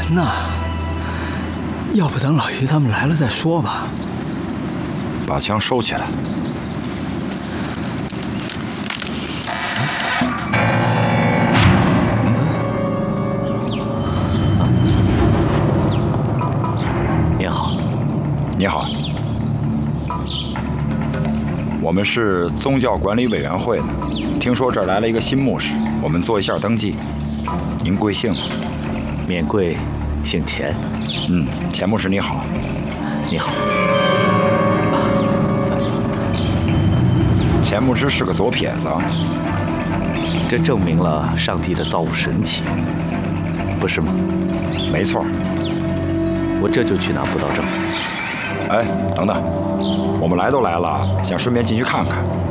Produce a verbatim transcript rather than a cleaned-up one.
那要不等老于他们来了再说吧。 把枪收起来。 您好。 你好。我们是宗教管理委员会的，听说这儿来了一个新牧师，我们做一下登记。您贵姓？ 免贵，姓钱。 嗯，钱牧师你好。 你好。 钱牧师是个左撇子， 这证明了上帝的造物神奇，不是吗？ 没错。 我这就去拿布道证。 哎，等等，我们来都来了，想顺便进去看看。